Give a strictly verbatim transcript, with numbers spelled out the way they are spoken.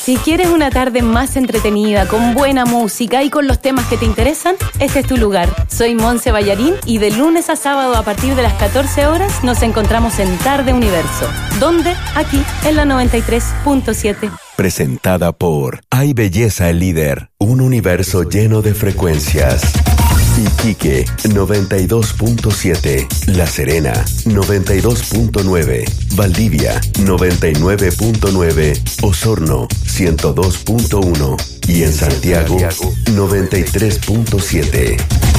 Si quieres una tarde más entretenida, con buena música y con los temas que te interesan, este es tu lugar. Soy Monse Ballarín y de lunes a sábado a partir de las catorce horas nos encontramos en Tarde Universo. ¿Dónde? Aquí, en la noventa y tres punto siete. Presentada por Hay Belleza el Líder, un universo lleno de frecuencias. Iquique, noventa y dos punto siete. La Serena, noventa y dos punto nueve. Valdivia, noventa y nueve punto nueve. Osorno, ciento dos punto uno. Y en Santiago, noventa y tres punto siete.